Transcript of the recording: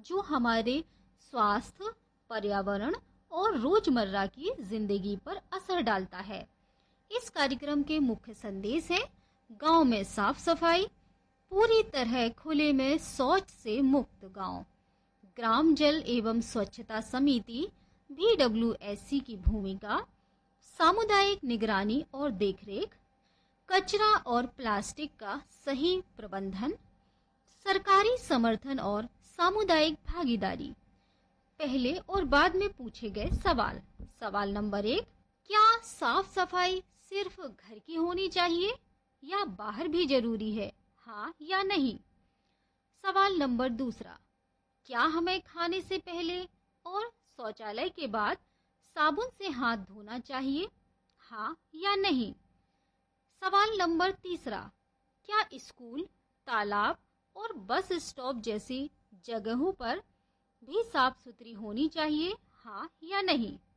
जो हमारे स्वास्थ्य, पर्यावरण और रोजमर्रा की जिंदगी पर असर डालता है। इस कार्यक्रम के मुख्य संदेश हैं गांव में साफ सफाई, पूरी तरह खुले में शौच से मुक्त गांव, ग्राम जल एवं स्वच्छता समिति BWSC की भूमिका, सामुदायिक निगरानी और देखरेख, कचरा और प्लास्टिक का सही प्रबंधन, सरकारी समर्थन और सामुदायिक भागीदारी। पहले और बाद में पूछे गए सवाल। सवाल नंबर 1, क्या साफ सफाई सिर्फ घर की होनी चाहिए या बाहर भी जरूरी है, हाँ या नहीं? सवाल नंबर 2, क्या हमें खाने से पहले और शौचालय के बाद साबुन से हाथ धोना चाहिए, हाँ या नहीं? सवाल नंबर 3, क्या स्कूल, तालाब और बस स्टॉप जैसी जगहों पर भी साफ सुथरी होनी चाहिए, हाँ या नहीं?